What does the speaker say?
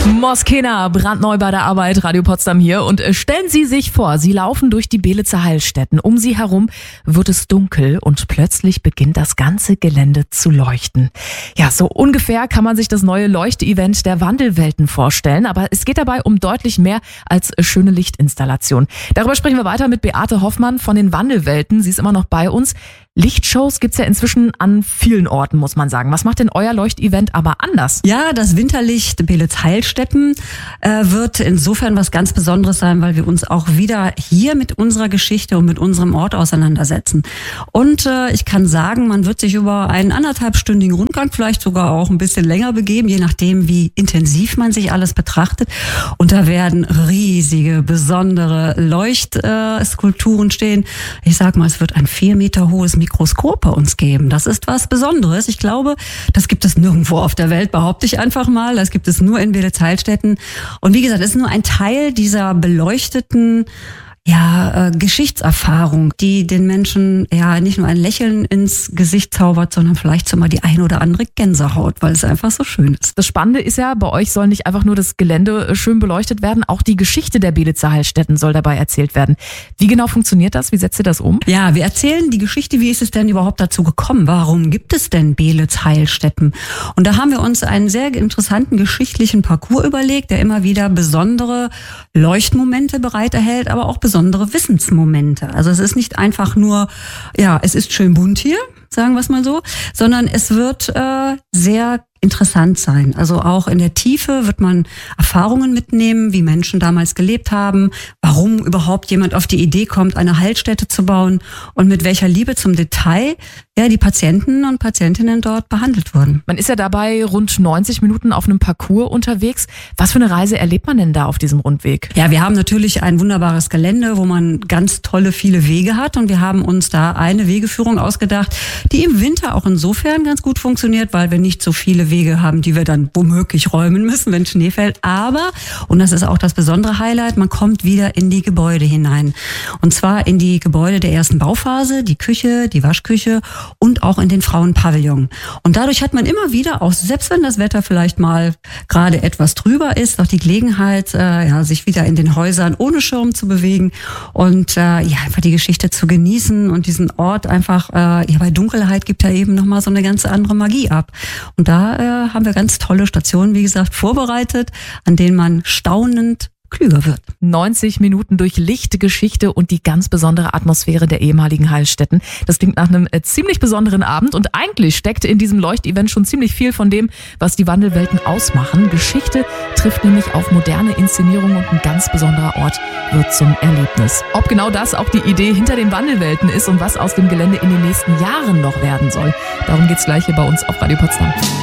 Moskena, brandneu bei der Arbeit, Radio Potsdam hier. Und stellen Sie sich vor, Sie laufen durch die Beelitzer Heilstätten. Um Sie herum wird es dunkel und plötzlich beginnt das ganze Gelände zu leuchten. Ja, so ungefähr kann man sich das neue Leuchtevent der Wandelwelten vorstellen. Aber es geht dabei um deutlich mehr als schöne Lichtinstallation. Darüber sprechen wir weiter mit Beate Hoffmann von den Wandelwelten. Sie ist immer noch bei uns. Lichtshows gibt's ja inzwischen an vielen Orten, muss man sagen. Was macht denn euer Leuchtevent aber anders? Ja, das Winterlicht Beelitz Heilstätten wird insofern was ganz Besonderes sein, weil wir uns auch wieder hier mit unserer Geschichte und mit unserem Ort auseinandersetzen. Und ich kann sagen, man wird sich über einen 1,5-stündigen Rundgang vielleicht sogar auch ein bisschen länger begeben, je nachdem, wie intensiv man sich alles betrachtet. Und da werden riesige, besondere Leuchtskulpturen stehen. Ich sag mal, es wird ein 4 Meter hohes Mikroskop bei uns geben. Das ist was Besonderes. Ich glaube, das gibt es nirgendwo auf der Welt, behaupte ich einfach mal. Das gibt es nur in Beelitz Heilstätten. Und wie gesagt, es ist nur ein Teil dieser beleuchteten Geschichtserfahrung, die den Menschen nicht nur ein Lächeln ins Gesicht zaubert, sondern vielleicht sogar die ein oder andere Gänsehaut, weil es einfach so schön ist. Das Spannende ist ja, bei euch soll nicht einfach nur das Gelände schön beleuchtet werden, auch die Geschichte der Beelitzer Heilstätten soll dabei erzählt werden. Wie genau funktioniert das? Wie setzt ihr das um? Ja, wir erzählen die Geschichte, wie ist es denn überhaupt dazu gekommen? Warum gibt es denn Beelitz Heilstätten? Und da haben wir uns einen sehr interessanten geschichtlichen Parcours überlegt, der immer wieder besondere Leuchtmomente bereithält, aber auch besondere Wissensmomente. Also es ist nicht einfach nur, es ist schön bunt hier, sagen wir es mal so, sondern es wird sehr interessant sein. Also auch in der Tiefe wird man Erfahrungen mitnehmen, wie Menschen damals gelebt haben, warum überhaupt jemand auf die Idee kommt, eine Heilstätte zu bauen und mit welcher Liebe zum Detail die Patienten und Patientinnen dort behandelt wurden. Man ist ja dabei rund 90 Minuten auf einem Parcours unterwegs. Was für eine Reise erlebt man denn da auf diesem Rundweg? Ja, wir haben natürlich ein wunderbares Gelände, wo man ganz tolle, viele Wege hat und wir haben uns da eine Wegeführung ausgedacht, die im Winter auch insofern ganz gut funktioniert, weil wir nicht so viele Wege haben, die wir dann womöglich räumen müssen, wenn Schnee fällt. Aber, und das ist auch das besondere Highlight, man kommt wieder in die Gebäude hinein. Und zwar in die Gebäude der ersten Bauphase, die Küche, die Waschküche und auch in den Frauenpavillon. Und dadurch hat man immer wieder, auch selbst wenn das Wetter vielleicht mal gerade etwas drüber ist, auch die Gelegenheit, sich wieder in den Häusern ohne Schirm zu bewegen und einfach die Geschichte zu genießen und diesen Ort einfach, bei Dunkelheit gibt er eben nochmal so eine ganz andere Magie ab. Und da haben wir ganz tolle Stationen, wie gesagt, vorbereitet, an denen man staunend klüger wird. 90 Minuten durch Licht, Geschichte und die ganz besondere Atmosphäre der ehemaligen Heilstätten. Das klingt nach einem ziemlich besonderen Abend und eigentlich steckt in diesem Leuchtevent schon ziemlich viel von dem, was die Wandelwelten ausmachen. Geschichte trifft nämlich auf moderne Inszenierung und ein ganz besonderer Ort wird zum Erlebnis. Ob genau das auch die Idee hinter den Wandelwelten ist und was aus dem Gelände in den nächsten Jahren noch werden soll, darum geht's gleich hier bei uns auf Radio Potsdam.